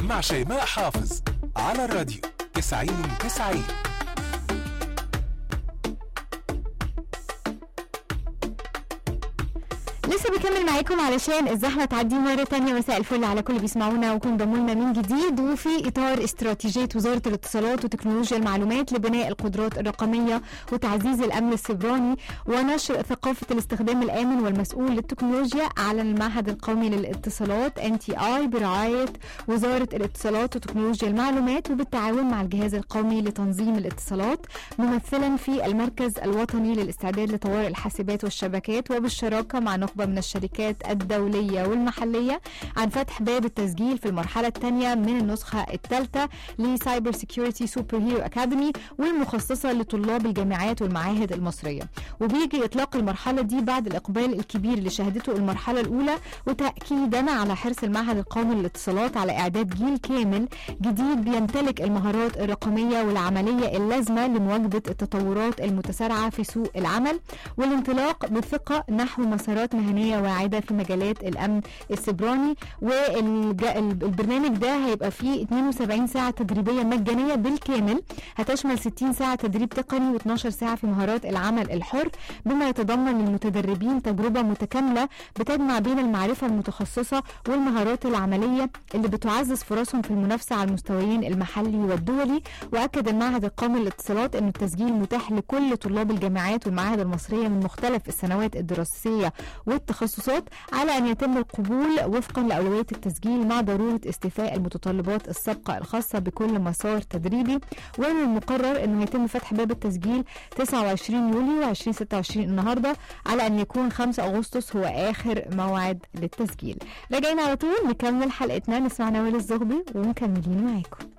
مع شيماء حافظ على الراديو 90-90. لسه بكمل معاكم علشان الزحمه تعدي مره تانية. مساء الفل على كل بيسمعونا وكم ضموا لنا من جديد، وفي اطار استراتيجيه وزاره الاتصالات وتكنولوجيا المعلومات لبناء القدرات الرقميه وتعزيز الامن السيبراني ونشر ثقافه الاستخدام الامن والمسؤول للتكنولوجيا، اعلن المعهد القومي للاتصالات NTI برعايه وزاره الاتصالات وتكنولوجيا المعلومات وبالتعاون مع الجهاز القومي لتنظيم الاتصالات ممثلا في المركز الوطني للاستعداد لطوارئ الحاسبات والشبكات وبالشراكه مع نخبة من الشركات الدولية والمحلية عن فتح باب التسجيل في المرحلة الثانية من النسخة الثالثة لسايبر سيكيورتي سوبر هيرو أكاديمي والمخصصة لطلاب الجامعات والمعاهد المصرية. وبيجي إطلاق المرحلة دي بعد الإقبال الكبير اللي شهدته المرحلة الأولى، وتأكيدا على حرص المعهد القومي للاتصالات على إعداد جيل كامل جديد بيمتلك المهارات الرقمية والعملية اللازمة لمواجهة التطورات المتسارعة في سوق العمل والانطلاق بثقة نحو مسارات مهنية واعدة في مجالات الأمن السيبراني. والبرنامج ده هيبقى فيه 72 ساعة تدريبية مجانية بالكامل، هتشمل 60 ساعة تدريب تقني و12 ساعة في مهارات العمل الحر، بما يتضمن للمتدربين تجربة متكاملة بتجمع بين المعرفة المتخصصة والمهارات العملية اللي بتعزز فرصهم في المنافسة على المستويين المحلي والدولي. وأكد المعهد القومي للاتصالات أن التسجيل متاح لكل طلاب الجامعات والمعاهد المصرية من مختلف السنوات الدراسية والتخصصات، على أن يتم القبول وفقا لأولوية التسجيل مع ضرورة استيفاء المتطلبات السابقة الخاصة بكل مسار تدريبي. ومن المقرر أنه يتم فتح باب التسجيل 29 يوليو 2026 النهاردة، على أن يكون 5 أغسطس هو آخر موعد للتسجيل. راجعين على طول نكمل حلقتنا، نسمع نوال الزغبي ومكملين معاكم.